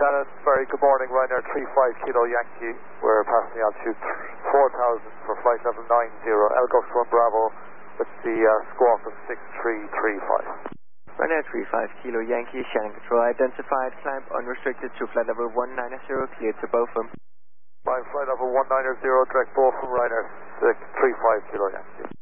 Shannon, very good morning, Ryanair 35 Kilo Yankee. We're passing altitude 4,000 for flight level 90, Elgox 1 Bravo with the squawk of 6335. Ryanair 35 Kilo Yankee, Shannon Control identified, climb unrestricted to flight level 190, cleared to Bochum. By flight level 190, direct Bochum, Ryanair 35 Kilo Yankee.